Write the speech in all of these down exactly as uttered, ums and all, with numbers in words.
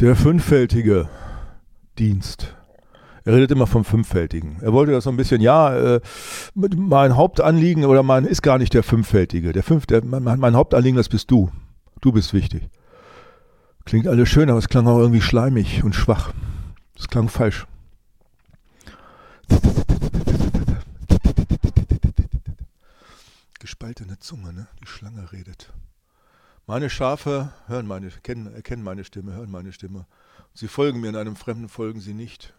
Der fünffältige Dienst. Er redet immer vom Fünffältigen. Er wollte das so ein bisschen, ja, äh, mein Hauptanliegen oder mein ist gar nicht der Fünffältige. Der Fünf, der, mein, mein Hauptanliegen, das bist du. Du bist wichtig. Klingt alles schön, aber es klang auch irgendwie schleimig und schwach. Es klang falsch. Gespaltene Zunge, ne? Die Schlange redet. Meine Schafe hören meine, kennen, erkennen meine Stimme, hören meine Stimme. Sie folgen mir, in einem Fremden folgen sie nicht.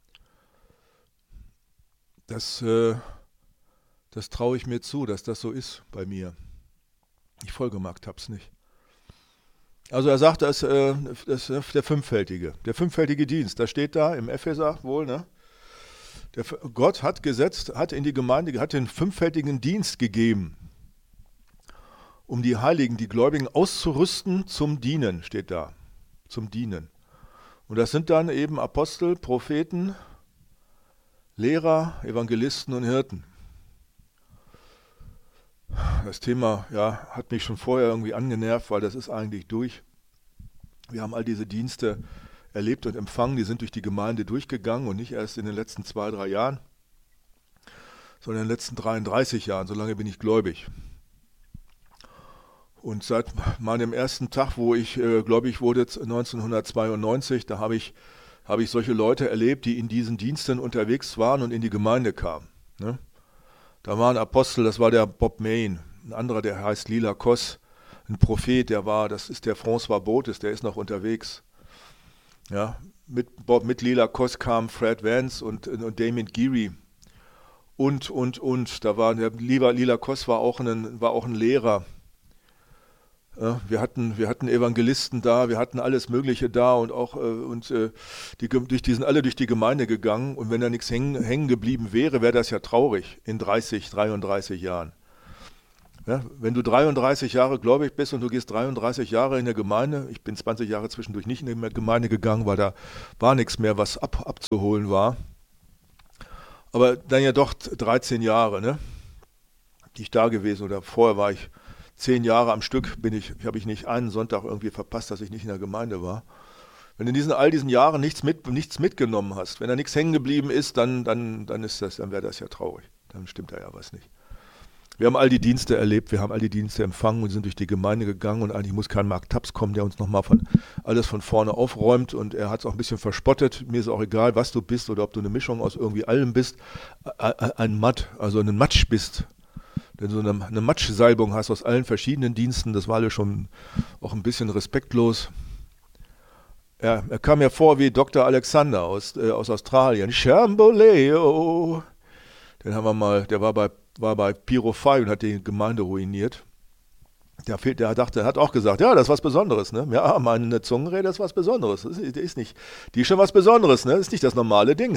Das, äh, das traue ich mir zu, dass das so ist bei mir. Ich folge Mark Taps nicht. Also er sagt, dass, äh, das, der fünffältige, der fünffältige Dienst, das steht da im Epheser wohl, ne? Der, Gott hat gesetzt, hat in die Gemeinde, hat den fünffältigen Dienst gegeben, um die Heiligen, die Gläubigen auszurüsten zum Dienen, steht da, zum Dienen. Und das sind dann eben Apostel, Propheten, Lehrer, Evangelisten und Hirten. Das Thema ja, hat mich schon vorher irgendwie angenervt, weil das ist eigentlich durch. Wir haben all diese Dienste erlebt und empfangen, die sind durch die Gemeinde durchgegangen und nicht erst in den letzten zwei, drei Jahren, sondern in den letzten dreiunddreißig Jahren, so lange bin ich gläubig. Und seit meinem ersten Tag, wo ich äh, gläubig wurde, neunzehnhundertzweiundneunzig, da habe ich, hab ich solche Leute erlebt, die in diesen Diensten unterwegs waren und in die Gemeinde kamen. Ne? Da war ein Apostel, das war der Bob Main, ein anderer, der heißt Lila Koss, ein Prophet, der war, das ist der François Botes, der ist noch unterwegs. Ja, mit, Bob, mit Lila Koss kamen Fred Vance und, und Damien Geary und, und, und, da war der Lila, Lila Koss war auch ein, war auch ein Lehrer. Ja, wir hatten, wir hatten Evangelisten da, wir hatten alles Mögliche da und auch äh, und äh, die, durch, die sind alle durch die Gemeinde gegangen und wenn da nichts hängen, hängen geblieben wäre, wäre das ja traurig in dreißig, dreiunddreißig Jahren. Ja, wenn du dreiunddreißig Jahre gläubig bist und du gehst dreiunddreißig Jahre in der Gemeinde, ich bin zwanzig Jahre zwischendurch nicht in die Gemeinde gegangen, weil da war nichts mehr, was ab, abzuholen war. Aber dann ja doch dreizehn Jahre, ne, die ich da gewesen oder vorher war ich Zehn Jahre am Stück bin ich, habe ich nicht einen Sonntag irgendwie verpasst, dass ich nicht in der Gemeinde war. Wenn du in diesen, all diesen Jahren nichts, mit, nichts mitgenommen hast, wenn da nichts hängen geblieben ist, dann, dann, dann, ist das, dann wäre das ja traurig. Dann stimmt da ja was nicht. Wir haben all die Dienste erlebt, wir haben all die Dienste empfangen und sind durch die Gemeinde gegangen und eigentlich muss kein Mark Taps kommen, der uns nochmal von, alles von vorne aufräumt und er hat es auch ein bisschen verspottet. Mir ist auch egal, was du bist oder ob du eine Mischung aus irgendwie allem bist, ein Matt, also ein Matsch bist. Wenn du eine, eine Matschsalbung hast aus allen verschiedenen Diensten, das war alles schon auch ein bisschen respektlos. Ja, er kam mir vor wie Doktor Alexander aus, äh, aus Australien. Chamboleo. Den haben wir mal, der war bei, war bei Piro Five und hat die Gemeinde ruiniert. Der, fehlt, der dachte, hat auch gesagt, ja, das ist was Besonderes, ne? Ja, meine Zungenrede ist was Besonderes. Das ist, ist nicht, die ist schon was Besonderes, ne? Das ist nicht das normale Ding.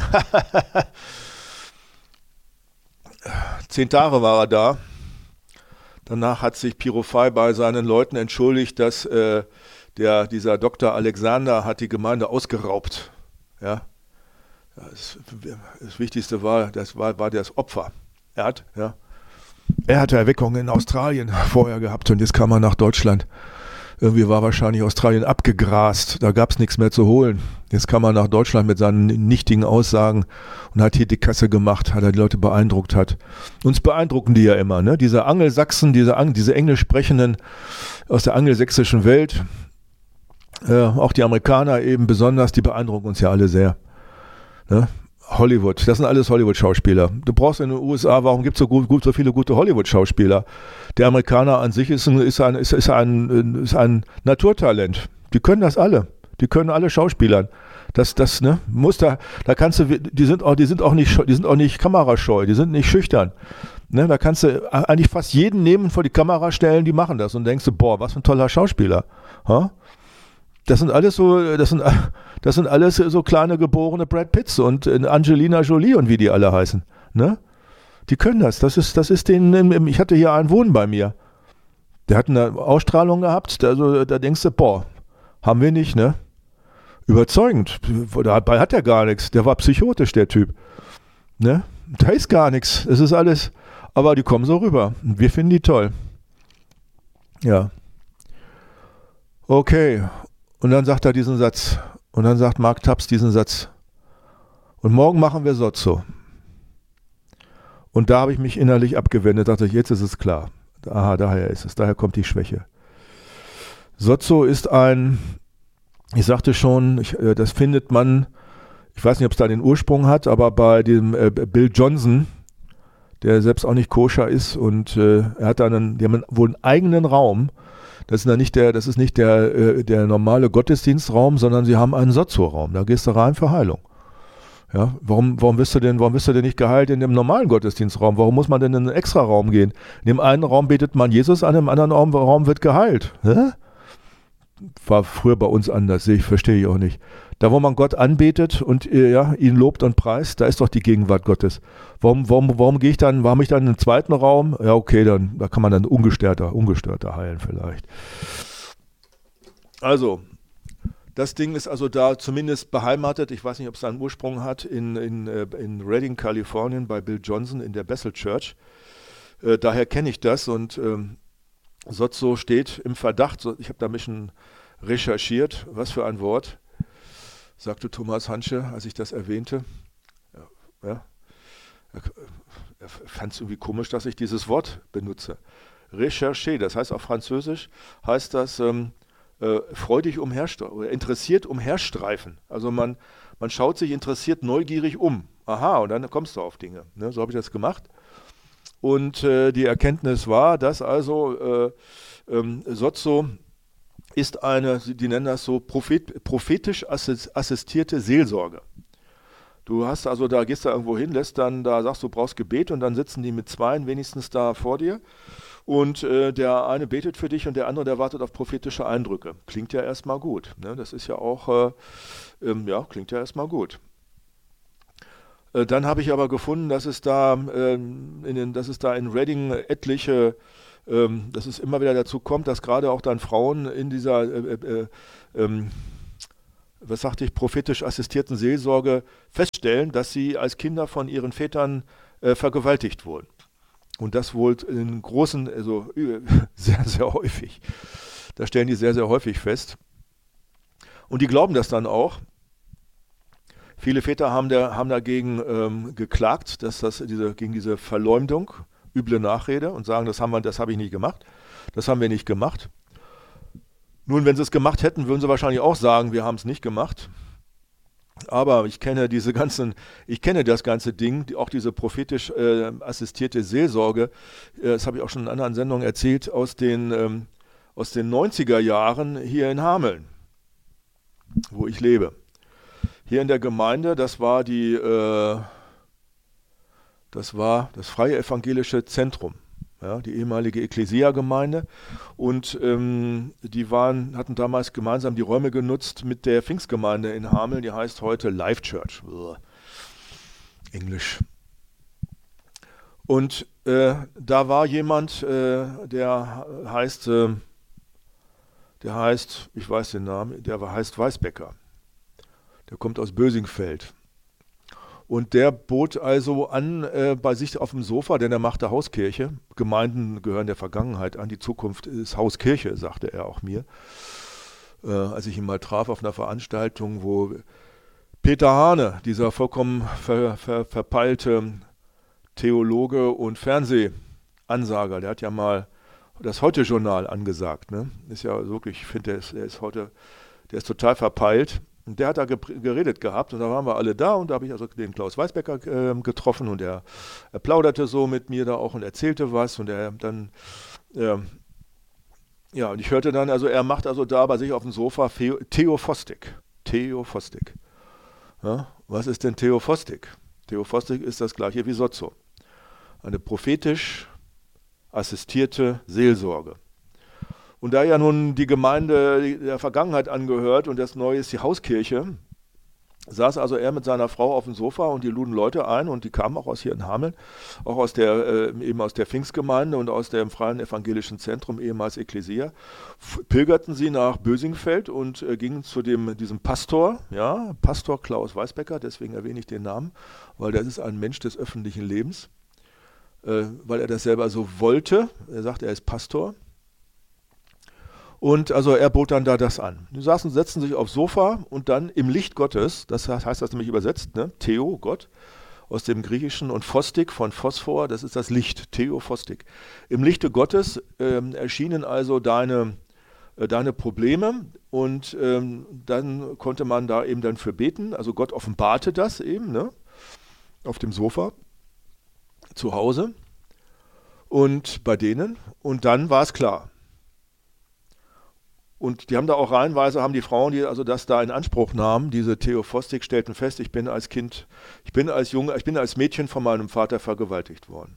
Zehn Tage war er da. Danach hat sich Piro Five bei seinen Leuten entschuldigt, dass äh, der, dieser Doktor Alexander hat die Gemeinde ausgeraubt. Ja? Das, das Wichtigste war, das war, war das Opfer. Er hat, ja, er hatte Erweckungen in Australien vorher gehabt und jetzt kam er nach Deutschland. Irgendwie war wahrscheinlich Australien abgegrast, da gab es nichts mehr zu holen. Jetzt kam er nach Deutschland mit seinen nichtigen Aussagen und hat hier die Kasse gemacht, hat er die Leute beeindruckt hat. Uns beeindrucken die ja immer, ne? Diese Angelsachsen, diese, diese Englisch sprechenden aus der angelsächsischen Welt, äh, auch die Amerikaner eben besonders, die beeindrucken uns ja alle sehr. Ne? Hollywood, das sind alles Hollywood-Schauspieler. Du brauchst in den U S A, warum gibt es so, gut, gut, so viele gute Hollywood-Schauspieler? Der Amerikaner an sich ist ein, ist, ein, ist, ist, ein, ist ein Naturtalent. Die können das alle. Die können alle Schauspielern. Das, das, ne, muss da, da kannst du, die sind auch, die sind auch nicht, die sind auch nicht kamerascheu, die sind nicht schüchtern. Ne, da kannst du eigentlich fast jeden nehmen, vor die Kamera stellen, die machen das und denkst du, boah, was für ein toller Schauspieler. Ha? Das sind alles so, das sind, das sind alles so kleine geborene Brad Pitts und Angelina Jolie und wie die alle heißen. Ne? Die können das. Das ist, das ist den, ich hatte hier einen Wohnen bei mir. Der hat eine Ausstrahlung gehabt, also da denkst du, boah, haben wir nicht, ne? Überzeugend. Dabei hat er gar nichts. Der war psychotisch, der Typ. Ne? Da ist gar nichts. Es ist alles, aber die kommen so rüber. Und wir finden die toll. Ja. Okay. Und dann sagt er diesen Satz, Und dann sagt Mark Taps diesen Satz, und morgen machen wir Sozzo. Und da habe ich mich innerlich abgewendet, dachte ich, jetzt ist es klar. Aha, daher ist es, daher kommt die Schwäche. Sozzo ist ein, ich sagte schon, ich, das findet man, ich weiß nicht, ob es da den Ursprung hat, aber bei dem äh, Bill Johnson, der selbst auch nicht koscher ist und äh, er hat da einen, die haben wohl einen eigenen Raum. Das ist dann nicht der, das ist nicht der, äh, der normale Gottesdienstraum, sondern sie haben einen Sozzo-Raum. Da gehst du rein für Heilung. Ja, warum, warum wirst du denn, warum wirst du denn nicht geheilt in dem normalen Gottesdienstraum? Warum muss man denn in einen extra Raum gehen? In dem einen Raum betet man Jesus, an dem anderen Raum, Raum wird geheilt. Hä? War früher bei uns anders, sehe ich, verstehe ich auch nicht. Da, wo man Gott anbetet und äh, ja, ihn lobt und preist, da ist doch die Gegenwart Gottes. Warum, warum, warum gehe ich dann, warum ich dann in den zweiten Raum? Ja, okay, dann, da kann man dann ungestörter, ungestörter heilen vielleicht. Also, das Ding ist also da zumindest beheimatet, ich weiß nicht, ob es da einen Ursprung hat, in, in, in Redding, Kalifornien, bei Bill Johnson in der Bethel Church. Äh, daher kenne ich das und ähm, Sozzo steht im Verdacht, so, ich habe da ein bisschen recherchiert, was für ein Wort, sagte Thomas Hansche, als ich das erwähnte. Ja, ja. Er, er fand es irgendwie komisch, dass ich dieses Wort benutze. Recherché, das heißt auf Französisch, heißt das ähm, äh, freudig umherstreifen oder interessiert umherstreifen. Also man, man schaut sich interessiert neugierig um. Aha, und dann kommst du auf Dinge. Ne? So habe ich das gemacht. Und äh, die Erkenntnis war, dass also äh, ähm, Sozzo ist eine, die nennen das so, prophet, prophetisch assistierte Seelsorge. Du hast also, da gehst du irgendwo hin, lässt dann, da sagst du, brauchst Gebet und dann sitzen die mit zweien wenigstens da vor dir und äh, der eine betet für dich und der andere, der wartet auf prophetische Eindrücke. Klingt ja erstmal gut, ne? Das ist ja auch, äh, ähm, ja, klingt ja erstmal gut. Äh, dann habe ich aber gefunden, dass es da, äh, in den, dass es da in Redding etliche, ähm, dass es immer wieder dazu kommt, dass gerade auch dann Frauen in dieser, äh, äh, äh, was sagte ich, prophetisch assistierten Seelsorge feststellen, dass sie als Kinder von ihren Vätern äh, vergewaltigt wurden. Und das wohl in großen, also sehr, sehr häufig. Das stellen die sehr, sehr häufig fest. Und die glauben das dann auch. Viele Väter haben, der, haben dagegen ähm, geklagt, dass das diese, gegen diese Verleumdung, üble Nachrede und sagen, das haben wir, das habe ich nicht gemacht. Das haben wir nicht gemacht. Nun, wenn sie es gemacht hätten, würden sie wahrscheinlich auch sagen, wir haben es nicht gemacht. Aber ich kenne diese ganzen, ich kenne das ganze Ding, die, auch diese prophetisch äh, assistierte Seelsorge, äh, das habe ich auch schon in anderen Sendungen erzählt, aus den, ähm, aus den neunziger Jahren hier in Hameln, wo ich lebe. Hier in der Gemeinde, das war die, äh, das war das Freie Evangelische Zentrum. Ja, die ehemalige Ekklesia-Gemeinde und ähm, die waren, hatten damals gemeinsam die Räume genutzt mit der Pfingstgemeinde in Hameln, die heißt heute Life Church. Uah. Englisch. Und äh, da war jemand, äh, der heißt, äh, der heißt, ich weiß den Namen, der heißt Weißbecker. Der kommt aus Bösingfeld. Und der bot also an äh, bei sich auf dem Sofa, denn er machte Hauskirche. Gemeinden gehören der Vergangenheit an, die Zukunft ist Hauskirche, sagte er auch mir. Äh, als ich ihn mal traf auf einer Veranstaltung, wo Peter Hane, dieser vollkommen ver, ver, verpeilte Theologe und Fernsehansager, der hat ja mal das Heute-Journal angesagt. Ne? Ist ja wirklich, ich finde, der ist, der ist heute, der ist total verpeilt. Und der hat da geredet gehabt und da waren wir alle da und da habe ich also den Klaus Weißbecker äh, getroffen und er, er plauderte so mit mir da auch und erzählte was und er dann, äh, ja, und ich hörte dann, also er macht also da bei sich auf dem Sofa Theophostik. Theophostik. Ja, was ist denn Theophostik? Theophostik ist das gleiche wie Sozzo. Eine prophetisch assistierte Seelsorge. Und da ja nun die Gemeinde der Vergangenheit angehört und das Neue ist die Hauskirche, saß also er mit seiner Frau auf dem Sofa und die luden Leute ein und die kamen auch aus hier in Hameln, auch aus der, äh, eben aus der Pfingstgemeinde und aus dem Freien Evangelischen Zentrum, ehemals Ekklesia, pilgerten sie nach Bösingfeld und äh, gingen zu dem, diesem Pastor, ja, Pastor Klaus Weißbecker, deswegen erwähne ich den Namen, weil das ist ein Mensch des öffentlichen Lebens, äh, weil er das selber so wollte, er sagt, er ist Pastor. Und also er bot dann da das an. Die saßen, setzten sich aufs Sofa und dann im Licht Gottes, das heißt das nämlich übersetzt, ne? Theo, Gott, aus dem Griechischen, und Phostik von Phosphor, das ist das Licht, Theophostik. Im Lichte Gottes ähm, erschienen also deine, äh, deine Probleme, und ähm, dann konnte man da eben dann für beten. Also Gott offenbarte das eben, ne? Auf dem Sofa zu Hause und bei denen, und dann war es klar. Und die haben da auch reihenweise, haben die Frauen, die also das da in Anspruch nahmen, diese Theophostik, stellten fest, ich bin als Kind, ich bin als Junge, ich bin als Mädchen von meinem Vater vergewaltigt worden.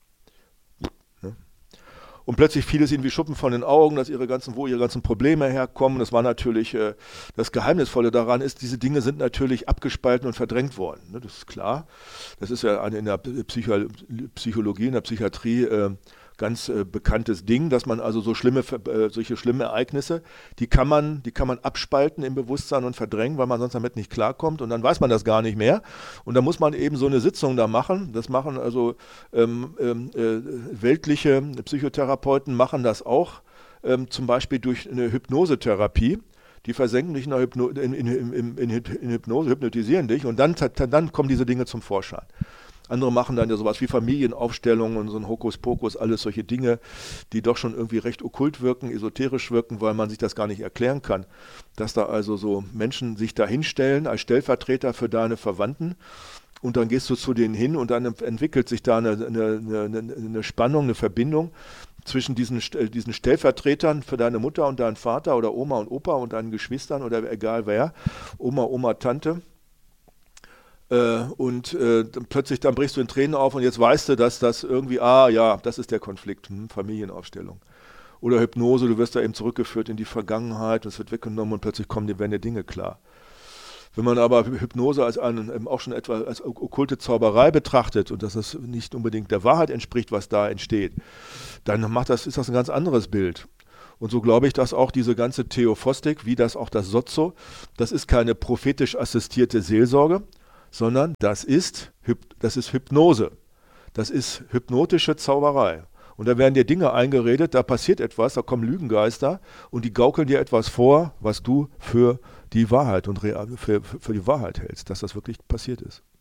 Ne? Und plötzlich fiel es ihnen wie Schuppen von den Augen, dass ihre ganzen, wo ihre ganzen Probleme herkommen. Das war natürlich, äh, das Geheimnisvolle daran ist, diese Dinge sind natürlich abgespalten und verdrängt worden. Ne? Das ist klar. Das ist ja eine, in der Psycho Psychologie, in der Psychiatrie, äh, ganz äh, bekanntes Ding, dass man also so schlimme, äh, solche schlimme Ereignisse, die kann man, die kann man abspalten im Bewusstsein und verdrängen, weil man sonst damit nicht klarkommt, und dann weiß man das gar nicht mehr. Und da muss man eben so eine Sitzung da machen. Das machen also ähm, ähm, äh, weltliche Psychotherapeuten machen das auch, ähm, zum Beispiel durch eine Hypnosetherapie. Die versenken dich in, der Hypno in, in, in, in, in Hypnose, hypnotisieren dich, und dann, dann kommen diese Dinge zum Vorschein. Andere machen dann ja sowas wie Familienaufstellungen und so ein Hokuspokus, alles solche Dinge, die doch schon irgendwie recht okkult wirken, esoterisch wirken, weil man sich das gar nicht erklären kann. Dass da also so Menschen sich da hinstellen als Stellvertreter für deine Verwandten, und dann gehst du zu denen hin und dann entwickelt sich da eine, eine, eine, eine Spannung, eine Verbindung zwischen diesen, diesen Stellvertretern für deine Mutter und deinen Vater oder Oma und Opa und deinen Geschwistern oder egal wer, Oma, Oma, Tante. Äh, und äh, dann plötzlich dann brichst du in Tränen auf, und jetzt weißt du, dass das irgendwie, ah ja, das ist der Konflikt, hm, Familienaufstellung. Oder Hypnose, du wirst da eben zurückgeführt in die Vergangenheit, es wird weggenommen und plötzlich kommen dir werden dir Dinge klar. Wenn man aber Hypnose als einen, eben auch schon etwa als okkulte Zauberei betrachtet und dass es nicht unbedingt der Wahrheit entspricht, was da entsteht, dann macht das, ist das ein ganz anderes Bild. Und so glaube ich, dass auch diese ganze Theophostik, wie das auch das Sozo, das ist keine prophetisch assistierte Seelsorge, sondern das ist, das ist Hypnose. Das ist hypnotische Zauberei. Und da werden dir Dinge eingeredet, da passiert etwas, da kommen Lügengeister und die gaukeln dir etwas vor, was du für die Wahrheit und für, für die Wahrheit hältst, dass das wirklich passiert ist.